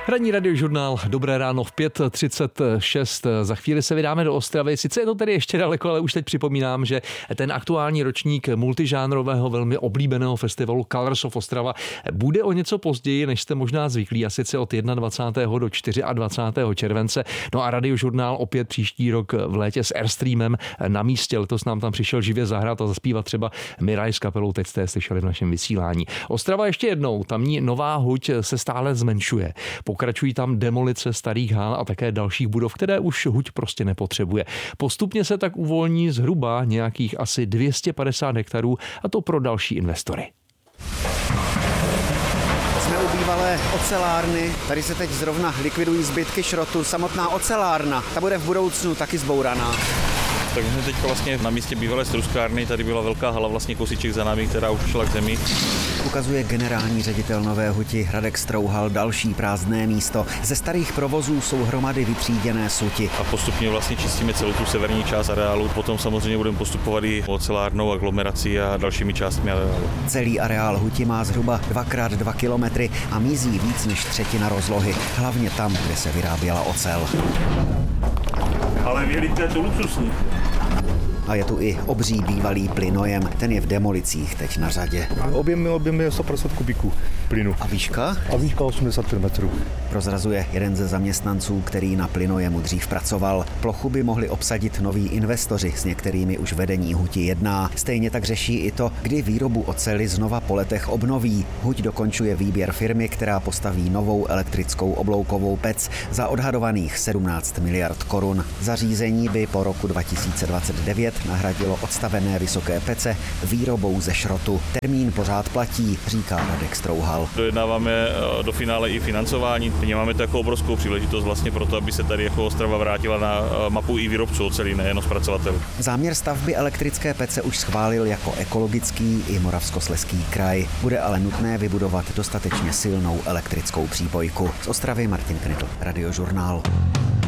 Ranní radiožurnál, dobré ráno v 5:36. Za chvíli se vydáme do Ostravy. Sice je to tedy ještě daleko, ale už teď připomínám, že ten aktuální ročník multižánrového, velmi oblíbeného festivalu Colors of Ostrava bude o něco později, než jste možná zvyklí, a sice od 21. do 24. července. No a radiožurnál opět příští rok v létě s Airstreamem na místě. Letos nám tam přišel živě zahrát a zaspívat třeba Miraj s kapelou, teď jste je slyšeli v našem vysílání. Ostrava ještě jednou, tamní nová huť se stále zmenšuje. Pokračují tam demolice starých hal a také dalších budov, které už huť prostě nepotřebuje. Postupně se tak uvolní zhruba nějakých asi 250 hektarů, a to pro další investory. Jsme u bývalé ocelárny, tady se teď zrovna likvidují zbytky šrotu. Samotná ocelárna, ta bude v budoucnu taky zbouraná. Tak jsme teď vlastně na místě bývalé struskárny, tady byla velká hala, vlastně kousíček za námi, která už šla k zemi. Ukazuje generální ředitel Nové huti Radek Strouhal další prázdné místo. Ze starých provozů jsou hromady vytříděné suti. A postupně vlastně čistíme celou tu severní část areálu, potom samozřejmě budeme postupovat i ocelárnou, aglomerací a dalšími částmi areálu. Celý areál huti má zhruba 2x2 kilometry a mizí víc než třetina rozlohy, hlavně tam, kde se vyráběla ocel. Ale vědět, je to luxusní. A je tu i obří bývalý plynojem, ten je v demolicích teď na řadě. Objem je 150 kubíků plynu. A výška? A výška 85 metrů. Prozrazuje jeden ze zaměstnanců, který na plynojemu dřív pracoval. Plochu by mohli obsadit noví investoři, s některými už vedení huti jedná. Stejně tak řeší i to, kdy výrobu oceli znova po letech obnoví. Huť dokončuje výběr firmy, která postaví novou elektrickou obloukovou pec za odhadovaných 17 miliard korun. Zařízení by po roku 2029 nahradilo odstavené vysoké pece výrobou ze šrotu. Termín pořád platí, říká Radek Strouhal. Dojednáváme do finále i financování. Vnímáme to jako obrovskou příležitost vlastně proto, aby se tady jako Ostrava vrátila na mapu i výrobců ocelí, nejen zpracovatelů. Záměr stavby elektrické pece už schválil jako ekologický i Moravskoslezský kraj. Bude ale nutné vybudovat dostatečně silnou elektrickou přípojku. Z Ostravy Martin Knitl, Radiožurnál.